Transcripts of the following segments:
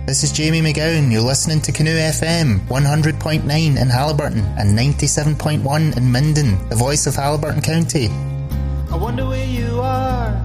This is Jamie McGowan. You're listening to Canoe FM, 100.9 in Haliburton and 97.1 in Minden, the voice of Haliburton County. I wonder where you are.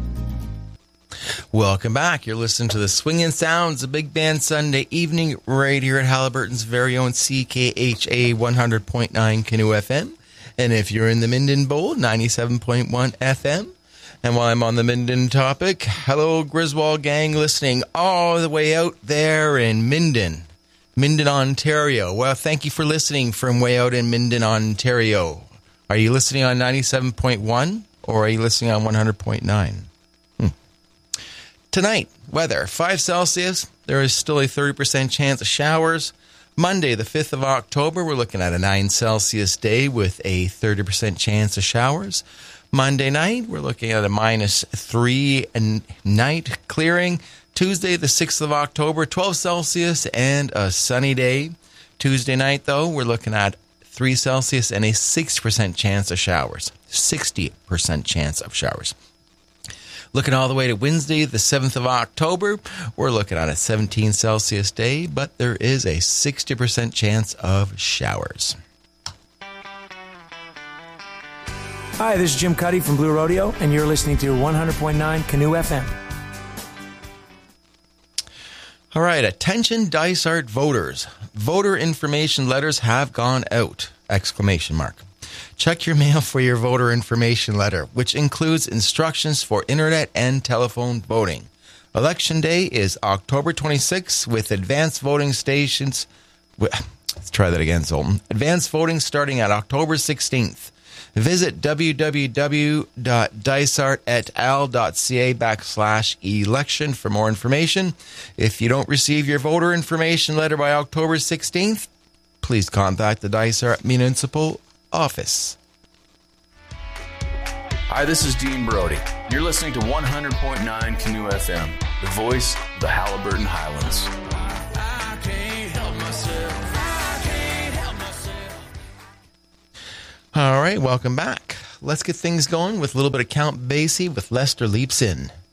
Welcome back. You're listening to the Swingin' Sounds, a Big Band Sunday evening right here at Haliburton's very own CKHA 100.9 Canoe FM. And if you're in the Minden Bowl, 97.1 FM. And while I'm on the Minden topic, hello Griswold gang listening all the way out there in Minden, Ontario. Well, thank you for listening from way out in Minden, Ontario. Are you listening on 97.1 or are you listening on 100.9? Tonight, weather, 5 Celsius. There is still a 30% chance of showers. Monday, the 5th of October, we're looking at a 9 Celsius day with a 30% chance of showers. Monday night, we're looking at a -3 night clearing. Tuesday, the 6th of October, 12 Celsius and a sunny day. Tuesday night, though, we're looking at 3 Celsius and a 60% chance of showers. 60% chance of showers. Looking all the way to Wednesday, the 7th of October, we're looking at a 17 Celsius day, but there is a 60% chance of showers. Hi, this is Jim Cuddy from Blue Rodeo, and you're listening to 100.9 Canoe FM. All right, attention Dysart voters. Voter information letters have gone out! ! Check your mail for your voter information letter, which includes instructions for internet and telephone voting. Election day is October 26th with advanced voting stations. Let's try that again, Zoltan. Advanced voting starting at October 16th. Visit www.dysartetal.ca/election for more information. If you don't receive your voter information letter by October 16th, please contact the Dysart Municipal Office. Hi, this is Dean Brody. You're listening to 100.9 Canoe FM, the voice of the Haliburton Highlands. I can't help myself. All right, welcome back. Let's get things going with a little bit of Count Basie with Lester Leaps In.